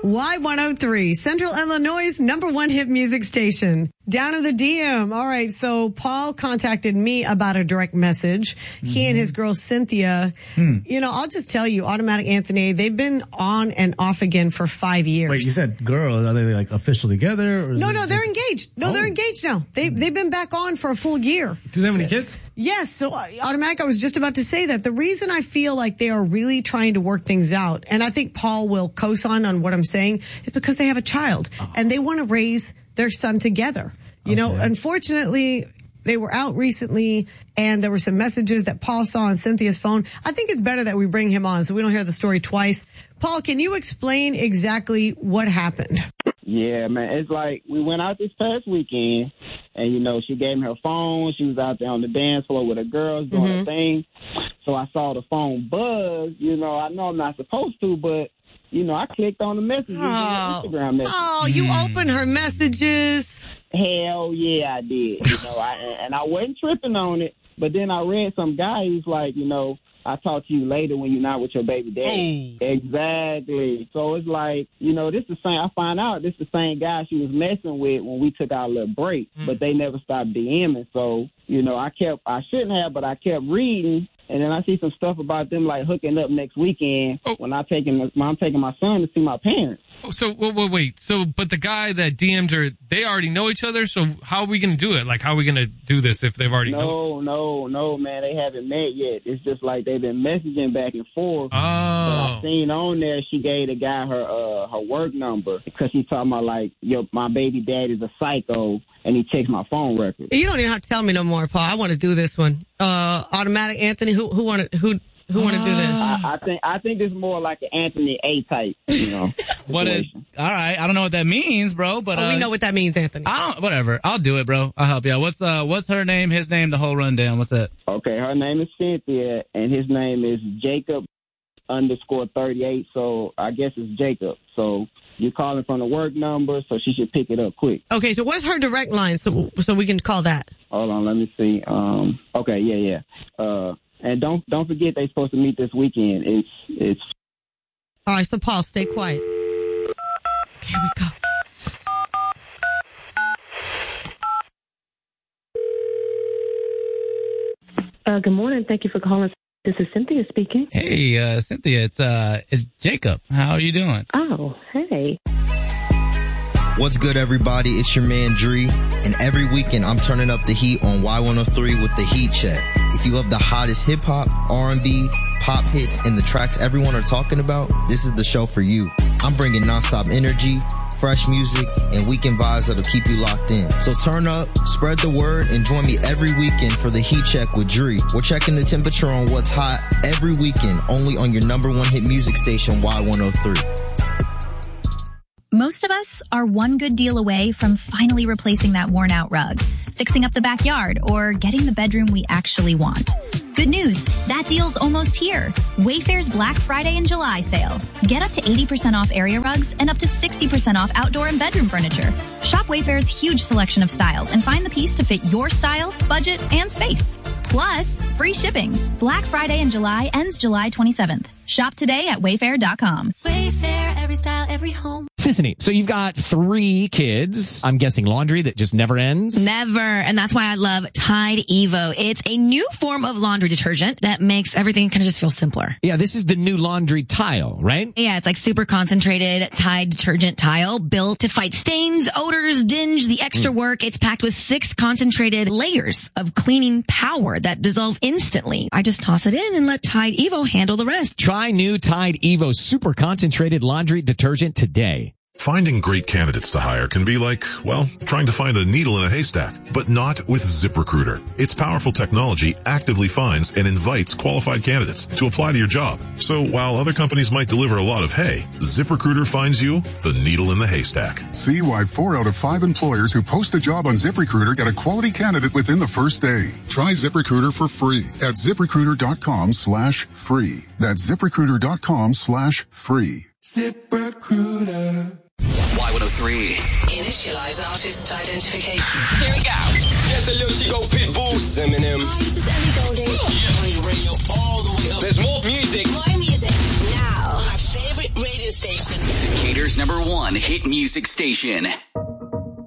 Y103, Central Illinois' #1 hit music station. Down in the DM. All right. So Paul contacted me about a direct message. He and his girl Cynthia, you know, I'll just tell you, Automatic Anthony, they've been on and off again for 5 years. Wait, you said girls. Are they like official together? Or no, they're engaged. No, they're engaged now. They've been back on for a full year. Do they have any kids? Yes. So Automatic, I was just about to say that. The reason I feel like they are really trying to work things out, and I think Paul will co-sign on what I'm saying, is because they have a child and they want to raise their son together. You know, unfortunately, they were out recently and there were some messages that Paul saw on Cynthia's phone. I think it's better that we bring him on so we don't hear the story twice. Paul, can you explain exactly what happened? Yeah, man. It's like we went out this past weekend and, you know, she gave me her phone. She was out there on the dance floor with her girls doing her thing. So I saw the phone buzz. You know, I know I'm not supposed to, but, you know, I clicked on the messages, Instagram messages. Oh, you opened her messages. Hell yeah, I did. You know, I wasn't tripping on it, but then I read some guy who's like, you know, I'll talk to you later when you're not with your baby daddy. Exactly. So it's like, you know, this is the same. I find out this is the same guy she was messing with when we took our little break, but they never stopped DMing. So, you know, I shouldn't have, but I kept reading. And then I see some stuff about them like hooking up next weekend when I'm taking my son to see my parents. Oh, so wait. So, but the guy that DM'd her, they already know each other. So how are we going to do it? Like, how are we going to do this if they've already No, man. They haven't met yet. It's just like they've been messaging back and forth. Oh. But I seen on there she gave the guy her work number because she's talking about like, my baby dad is a psycho. And he checks my phone record. You don't even have to tell me no more, Paul. I want to do this one. Automatic Anthony, who want to do this? I think this is more like an Anthony A type, you know. All right, I don't know what that means, bro. But we know what that means, Anthony. Whatever. I'll do it, bro. I'll help you out. What's her name? His name? The whole rundown. What's that? Okay, her name is Cynthia, and his name is Jacob _38. So I guess it's Jacob. So. You're calling from the work number, so she should pick it up quick. Okay, so what's her direct line so we can call that? Hold on, let me see. Okay, yeah. And don't forget they're supposed to meet this weekend. It's. All right, so Paul, stay quiet. Okay, here we go. Good morning. Thank you for calling. This is Cynthia speaking. Hey, Cynthia, it's Jacob. How are you doing? Oh, hey. What's good, everybody? It's your man, Dree. And every weekend, I'm turning up the heat on Y103 with the Heat Check. If you love the hottest hip-hop, R&B, pop hits, and the tracks everyone are talking about, this is the show for you. I'm bringing nonstop energy, fresh music, and weekend vibes that'll keep you locked in. So turn up, spread the word, and join me every weekend for the Heat Check with Dree. We're checking the temperature on what's hot every weekend, only on your #1 hit music station, Y103. Most of us are one good deal away from finally replacing that worn-out rug, fixing up the backyard, or getting the bedroom we actually want. Good news, that deal's almost here. Wayfair's Black Friday and July sale. Get up to 80% off area rugs and up to 60% off outdoor and bedroom furniture. Shop Wayfair's huge selection of styles and find the piece to fit your style, budget, and space. Plus, free shipping. Black Friday in July ends July 27th. Shop today at Wayfair.com. Wayfair, every style, every home. Sissany, so you've got 3 kids. I'm guessing laundry that just never ends? Never. And that's why I love Tide Evo. It's a new form of laundry detergent that makes everything kind of just feel simpler. Yeah, this is the new laundry tile, right? Yeah, it's like super concentrated Tide detergent tile built to fight stains, odors, dinge, the extra work. It's packed with 6 concentrated layers of cleaning power that dissolve instantly. I just toss it in and let Tide Evo handle the rest. Try new Tide Evo super concentrated laundry detergent today. Finding great candidates to hire can be like, well, trying to find a needle in a haystack, but not with ZipRecruiter. Its powerful technology actively finds and invites qualified candidates to apply to your job. So while other companies might deliver a lot of hay, ZipRecruiter finds you the needle in the haystack. See why 4 out of 5 employers who post a job on ZipRecruiter get a quality candidate within the first day. Try ZipRecruiter for free at ZipRecruiter.com/free. That's ZipRecruiter.com/free. ZipRecruiter. Y103. Initialize artist identification. Here we go. Yes, a little Chico Pitbull. This is Eminem. Hi, this is Ellie Goulding. Yeah. Radio all the way up. There's more music. More music. Now. My favorite radio news station. Decatur's #1 hit music station.